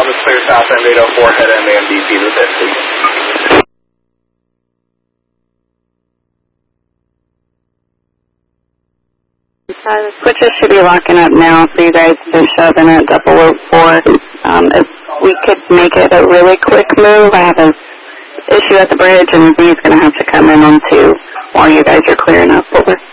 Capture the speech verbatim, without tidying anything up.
Alpha clear south end eight oh four, head M A M D P to the pit, please. Uh, the switches should be locking up now, so you guys are shoving at double oh four. Um, if we could make it a really quick move, I have an issue at the bridge, and B's going to have to come in on two while you guys are clearing up. Over.